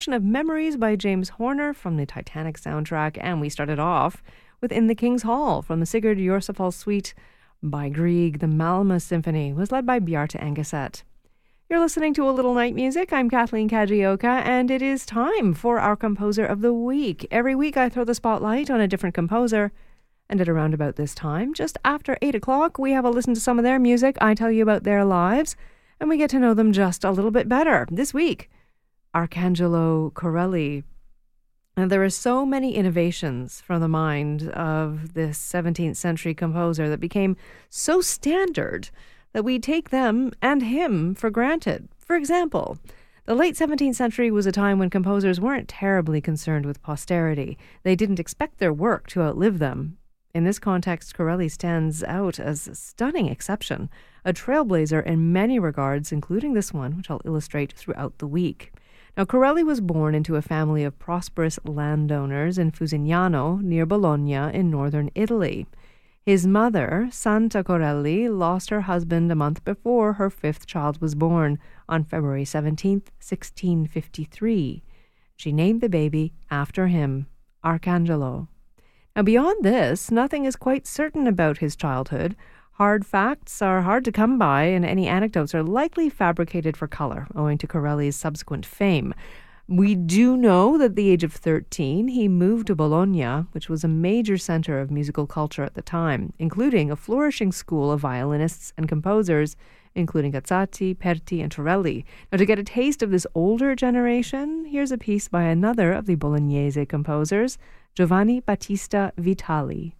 Of Memories by James Horner from the Titanic soundtrack, and we started off with In the King's Hall from the Sigurd Jorsalfall Suite by Grieg. The Malma Symphony was led by Bjarte Engeset. You're listening to A Little Night Music. I'm Kathleen Kajioka, and it is time for our Composer of the Week. Every week I throw the spotlight on a different composer, and at around about this time, just after 8 o'clock, we have a listen to some of their music. I tell you about their lives, and we get to know them just a little bit better. This week, Arcangelo Corelli. And there are so many innovations from the mind of this 17th century composer that became so standard that we take them and him for granted. For example, the late 17th century was a time when composers weren't terribly concerned with posterity. They didn't expect their work to outlive them. In this context, Corelli stands out as a stunning exception, a trailblazer in many regards, including this one, which I'll illustrate throughout the week. Now, Corelli was born into a family of prosperous landowners in Fusignano, near Bologna, in northern Italy. His mother, Santa Corelli, lost her husband a month before her fifth child was born, on February 17th, 1653. She named the baby after him, Arcangelo. Now, beyond this, nothing is quite certain about his childhood. Hard facts are hard to come by, and any anecdotes are likely fabricated for color, owing to Corelli's subsequent fame. We do know that at the age of 13, he moved to Bologna, which was a major center of musical culture at the time, including a flourishing school of violinists and composers, including Gazzati, Perti, and Torelli. Now, to get a taste of this older generation, here's a piece by another of the Bolognese composers, Giovanni Battista Vitali.